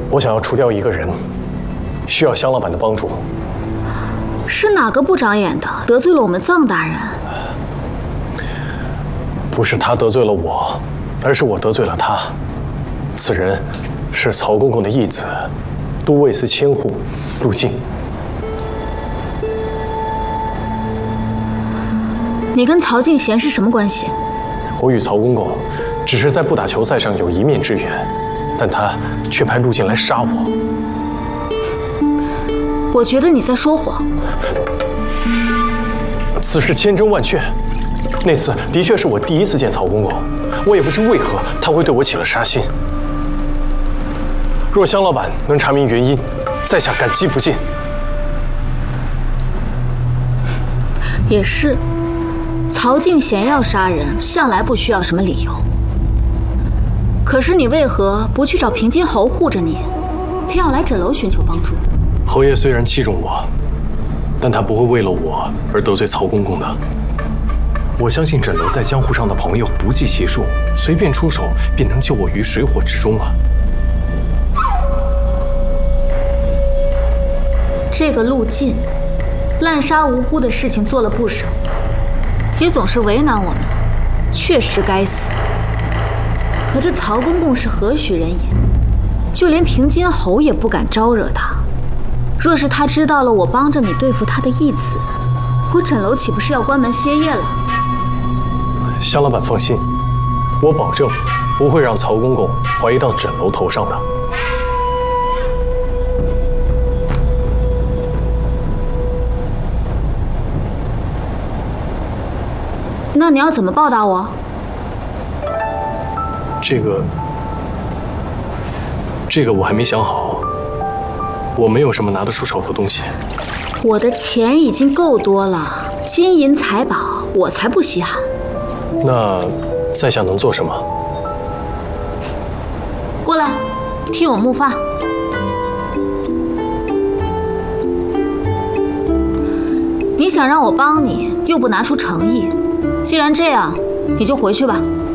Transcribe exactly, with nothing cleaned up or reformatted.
我想要除掉一个人，需要香老板的帮助。 是哪个不长眼的得罪了我们臧大人？ 不是他得罪了我，而是我得罪了他。此人是曹公公的义子，都尉司千户陆晋。 你跟曹敬贤是什么关系？ 我与曹公公只是在不打球赛上有一面之缘，但他却派陆晋来杀我。 我觉得你在说谎。 此事千真万确，那次的确是我第一次见曹公公，我也不知为何他会对我起了杀心。若香老板能查明原因，在下感激不尽。 也是，曹敬贤要杀人，向来不需要什么理由。可是你为何不去找平津侯护着你，偏要来枕楼寻求帮助？ 侯爷虽然器重我，但他不会为了我而得罪曹公公的。我相信枕楼在江湖上的朋友不计其数，随便出手便能救我于水火之中啊。 这个陆晋，滥杀无辜的事情做了不少，也总是为难我们，确实该死。可这曹公公是何许人也？就连平津侯也不敢招惹他。若是他知道了我帮着你对付他的义子，我枕楼岂不是要关门歇业了？ 香老板放心，我保证不会让曹公公怀疑到枕楼头上的。 那你要怎么报答我？ 这个，这个我还没想好。我没有什么拿得出手的东西。 我的钱已经够多了，金银财宝我才不稀罕。 那在下能做什么？ 过来，替我木发。你想让我帮你，又不拿出诚意，既然这样，你就回去吧。